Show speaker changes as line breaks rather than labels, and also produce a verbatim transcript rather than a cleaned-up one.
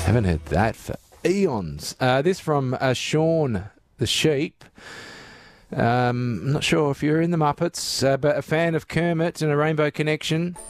Haven't heard that for eons. Uh, this from uh, Sean the Sheep. Um, I'm not sure if you're in the Muppets, uh, but a fan of Kermit and a Rainbow Connection.